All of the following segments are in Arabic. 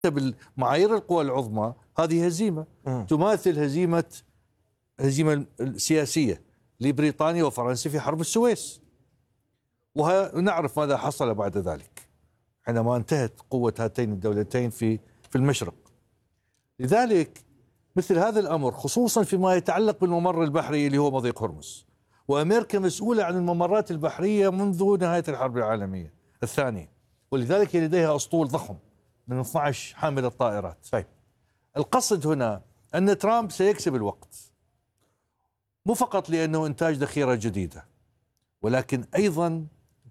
بالمعايير القوى العظمى هذه هزيمة تماثل هزيمة سياسية لبريطانيا وفرنسا في حرب السويس، ونعرف ماذا حصل بعد ذلك حينما انتهت قوة هاتين الدولتين في المشرق. لذلك مثل هذا الأمر خصوصا فيما يتعلق بالممر البحري اللي هو مضيق هرمز، وأمريكا مسؤولة عن الممرات البحرية منذ نهاية الحرب العالمية الثانية، ولذلك لديها أسطول ضخم من 12 حاملة طائرات. طيب. القصد هنا أن ترامب سيكسب الوقت، مو فقط لأنه إنتاج ذخيرة جديدة، ولكن أيضا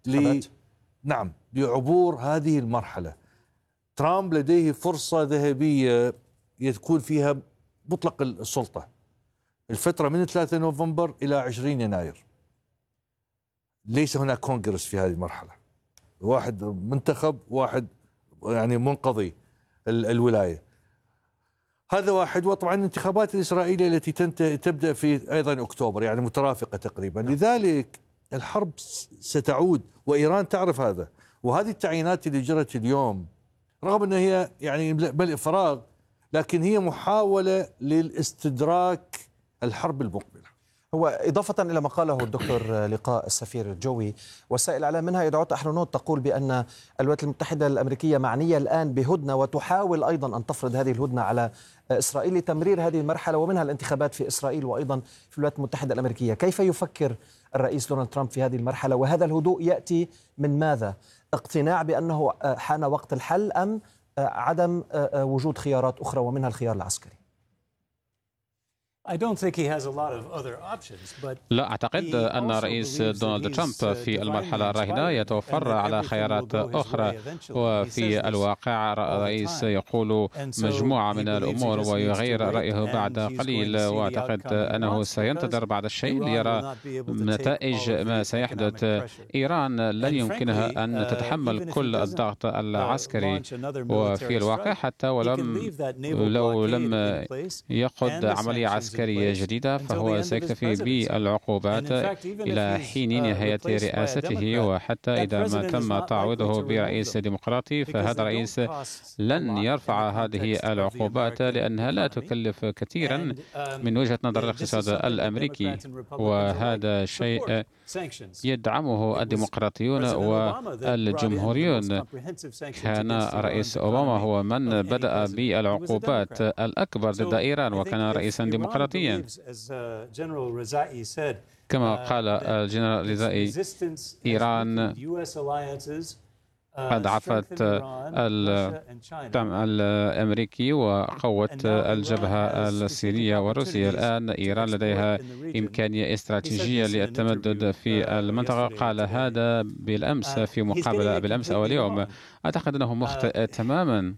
لعبور هذه المرحلة. ترامب لديه فرصة ذهبية يكون فيها مطلق السلطة، الفترة من 3 نوفمبر إلى 20 يناير. ليس هناك كونغرس في هذه المرحلة، واحد منتخب، واحد يعني منقضي الولاية، هذا واحد. وطبعا الانتخابات الإسرائيلية التي تبدأ في أيضا أكتوبر، يعني مترافقة تقريبا. لذلك الحرب ستعود، وإيران تعرف هذا. وهذه التعيينات اللي جرت اليوم رغم أنها هي يعني ملء فراغ، لكن هي محاولة للاستدراك الحرب المقبلة. هو إضافة إلى ما قاله الدكتور لقاء السفير الجوي، وسائل الإعلام منها يدعوت أحرنوت تقول بأن الولايات المتحدة الأمريكية معنية الآن بهدنة، وتحاول أيضا أن تفرض هذه الهدنة على إسرائيل لتمرير هذه المرحلة ومنها الانتخابات في إسرائيل وأيضا في الولايات المتحدة الأمريكية. كيف يفكر الرئيس دونالد ترامب في هذه المرحلة؟ وهذا الهدوء يأتي من ماذا؟ اقتناع بأنه حان وقت الحل، أم عدم وجود خيارات أخرى ومنها الخيار العسكري؟ لا أعتقد أن الرئيس دونالد ترامب في المرحلة الراهنة يتوفر على خيارات أخرى، وفي الواقع الرئيس يقول مجموعة من الأمور ويغير رأيه بعد قليل، وأعتقد أنه سينتظر بعض الشيء ليرى نتائج ما سيحدث. إيران لن يمكنها أن تتحمل كل الضغط العسكري، وفي الواقع حتى لو لم يقود عملية عسكرية جديدة فهو سيكتفي بالعقوبات إلى حين نهاية رئاسته، وحتى إذا ما تم تعويضه برئيس ديمقراطي فهذا الرئيس لن يرفع هذه العقوبات لأنها لا تكلف كثيرا من وجهة نظر الاقتصاد الأمريكي، وهذا شيء يدعمه الديمقراطيون والجمهوريون. كان الرئيس أوباما هو من بدأ بالعقوبات الأكبر ضد إيران وكان رئيسا ديمقراطيا. كما قال الجنرال رزائي، إيران قد عفت الدعم الأمريكي وقوت الجبهة السورية والروسية. الآن إيران لديها إمكانية استراتيجية للتمدد في المنطقة. قال هذا بالأمس في مقابلة بالأمس أو اليوم. أعتقد أنه مخطئ تماما،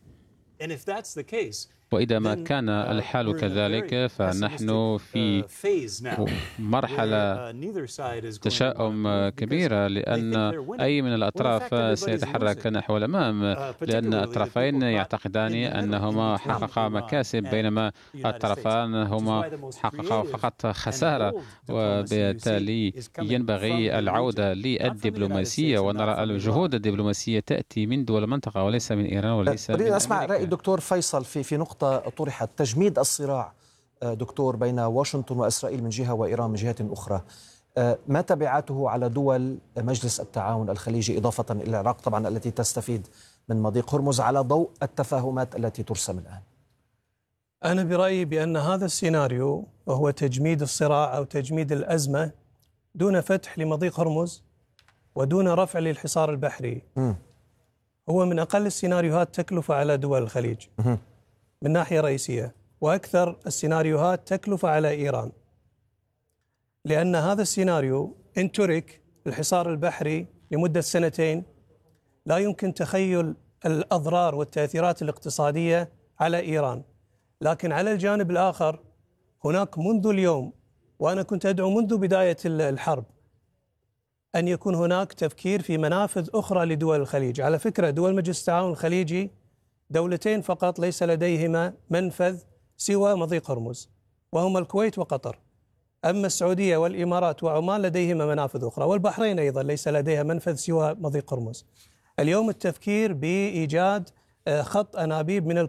وإذا ما كان الحال كذلك فنحن في مرحلة تشاؤم كبيرة، لأن أي من الأطراف سيتحرك نحو الأمام، لأن الطرفين يعتقدان أنهما حققا مكاسب بينما الطرفان هما حققا فقط خسارة، وبالتالي ينبغي العودة للدبلوماسية، ونرى الجهود الدبلوماسية تأتي من دول المنطقة وليس من إيران وليس من أمريكا. أسمع رأي الدكتور فيصل في نقطة طرحت، تجميد الصراع دكتور بين واشنطن وإسرائيل من جهة وإيران من جهة أخرى، ما تبعاته على دول مجلس التعاون الخليجي إضافة إلى العراق طبعا التي تستفيد من مضيق هرمز على ضوء التفاهمات التي ترسم الآن؟ أنا برأيي بأن هذا السيناريو وهو تجميد الصراع أو تجميد الأزمة دون فتح لمضيق هرمز ودون رفع للحصار البحري هو من أقل السيناريوهات تكلفة على دول الخليج من ناحية رئيسية، وأكثر السيناريوهات تكلفة على إيران، لأن هذا السيناريو إن ترك الحصار البحري لمدة 2 سنين لا يمكن تخيل الأضرار والتأثيرات الاقتصادية على إيران. لكن على الجانب الآخر هناك منذ اليوم، وأنا كنت أدعو منذ بداية الحرب، أن يكون هناك تفكير في منافذ أخرى لدول الخليج. على فكرة دول مجلس التعاون الخليجي دولتين فقط ليس لديهما منفذ سوى مضيق هرمز، وهما الكويت وقطر. أما السعودية والإمارات وعمان لديهما منافذ أخرى، والبحرين أيضا ليس لديها منفذ سوى مضيق هرمز. اليوم التفكير بإيجاد خط أنابيب من